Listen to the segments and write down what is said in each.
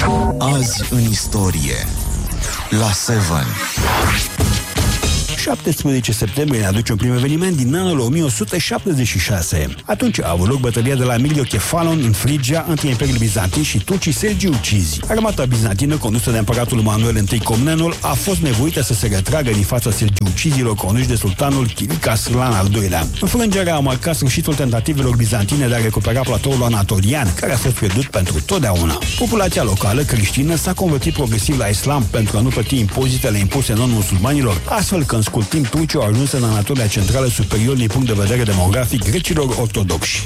Azi în istorie la 7. 17 septembrie ne aduce un prim eveniment din anul 1176. Atunci a avut loc bătălia de la Milio-Kefalon în Frigia între Imperiul Bizantin și turcii selgiucizi. Armata bizantină, condusă de împăratul Manuel I Comnenul, a fost nevoită să se retragă din fața selgiucizilor conduși de sultanul Chiric Aslan al II-lea. Înfrângerea a marcat sfârșitul tentativelor bizantine de a recupera platoul anatolian, care a fost pierdut pentru totdeauna. Populația locală creștină s-a convertit progresiv la islam pentru a nu plăti impozitele impuse non-musulmanilor, astfel că în scurt timp turcii au ajuns în Anatolia Centrală superior din punct de vedere demografic grecilor ortodoxi.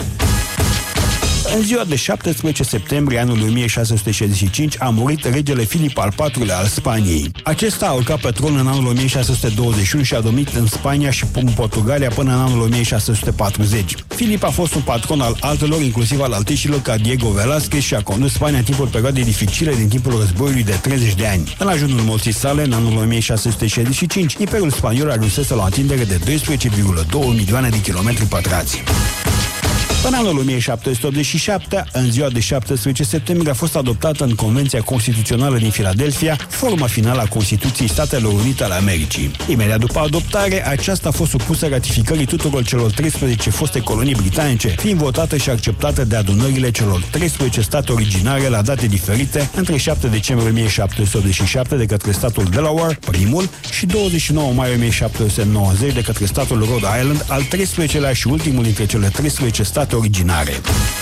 În ziua de 17 septembrie anului 1665 a murit regele Filip al IV-lea al Spaniei. Acesta a urcat pe tron în anul 1621 și a domnit în Spania și în Portugalia până în anul 1640. Filip a fost un patron al altelor, inclusiv al altișilor ca Diego Velázquez, și a condus Spania în timpul perioadei dificile din timpul războiului de 30 de ani. În ajunul morții sale, în anul 1665, Imperiul Spaniol ajunsese la o întindere de 12,2 milioane de kilometri pătrați. În anul 1787, în ziua de 17 septembrie, a fost adoptată în Convenția Constituțională din Filadelfia forma finală a Constituției Statelor Unite ale Americii. Imediat după adoptare, aceasta a fost supusă ratificării tuturor celor 13 foste colonii britanice, fiind votată și acceptată de adunările celor 13 state originare la date diferite, între 7 decembrie 1787 de către statul Delaware, primul, și 29 mai 1790 de către statul Rhode Island, al 13-lea și ultimul dintre cele 13 state originare.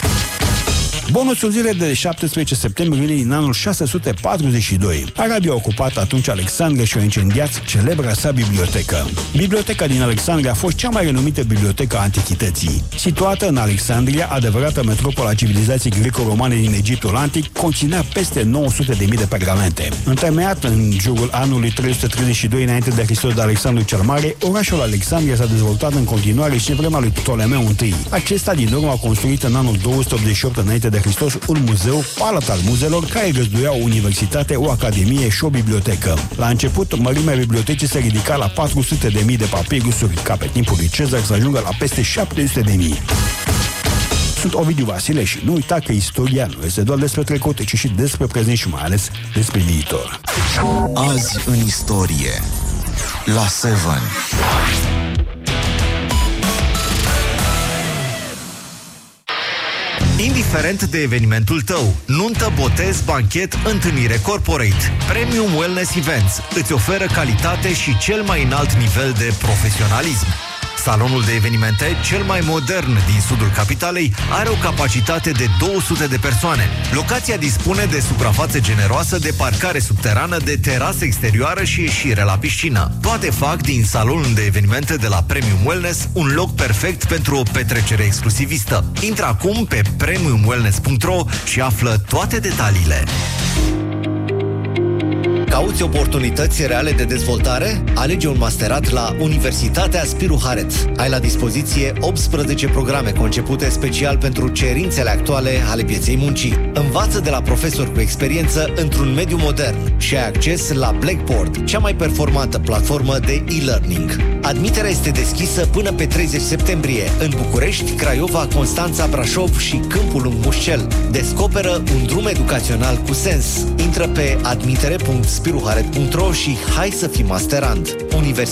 Bonusul zilei de 17 septembrie vine din anul 642. Arabia a ocupat atunci Alexandria și a incendiat celebra sa bibliotecă. Biblioteca din Alexandria a fost cea mai renumită bibliotecă a antichității. Situată în Alexandria, adevărata metropolă a civilizației greco-romane din Egiptul antic, conținea peste 900.000 de pergamente. Întemeiat în jurul anului 332 înainte de Hristos de Alexandru cel Mare, orașul Alexandria s-a dezvoltat în continuare și în vremea lui Ptolemeu I. Acesta din urmă a construit în anul 288 înainte de Hristos un muzeu, palat al muzeelor, care găzduia o universitate, o academie și o bibliotecă. La început, mărimea bibliotecii se ridica la 400.000 de papirusuri, ca pe timpul lui Cezar să ajungă la peste 700.000. Sunt Ovidiu Vasile și nu uita că istoria nu este doar despre trecut, ci și despre prezent și mai ales despre viitor. Azi în istorie la 7. Indiferent de evenimentul tău, nuntă, botez, banchet, întâlnire corporate, Premium Wellness Events îți oferă calitate și cel mai înalt nivel de profesionalism. Salonul de evenimente, cel mai modern din sudul capitalei, are o capacitate de 200 de persoane. Locația dispune de suprafață generoasă, de parcare subterană, de terasă exterioară și ieșire la piscină. Toate fac din salonul de evenimente de la Premium Wellness un loc perfect pentru o petrecere exclusivistă. Intră acum pe premiumwellness.ro și află toate detaliile. Cauți oportunități reale de dezvoltare? Alege un masterat la Universitatea Spiru Haret. Ai la dispoziție 18 programe concepute special pentru cerințele actuale ale pieței muncii. Învață de la profesori cu experiență într-un mediu modern și ai acces la Blackboard, cea mai performantă platformă de e-learning. Admiterea este deschisă până pe 30 septembrie în București, Craiova, Constanța, Brașov și Câmpul Lung Mușcel. Descoperă un drum educațional cu sens. Intră pe admitere.spiruharet.ro și hai să fii masterand.